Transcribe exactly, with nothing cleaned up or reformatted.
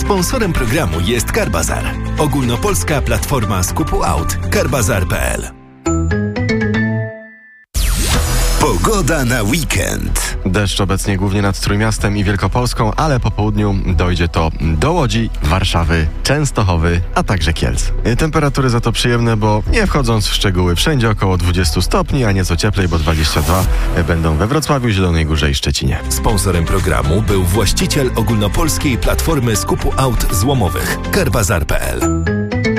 Sponsorem programu jest Carbazar. Ogólnopolska platforma skupu aut. Carbazar kropka p l. Pogoda na weekend. Deszcz obecnie głównie nad Trójmiastem i Wielkopolską, ale po południu dojdzie to do Łodzi, Warszawy, Częstochowy, a także Kielc. Temperatury za to przyjemne, bo nie wchodząc w szczegóły, wszędzie około dwadzieścia stopni, a nieco cieplej, bo dwadzieścia dwa będą we Wrocławiu, Zielonej Górze i Szczecinie. Sponsorem programu był właściciel ogólnopolskiej platformy skupu aut złomowych Carbazar kropka p l.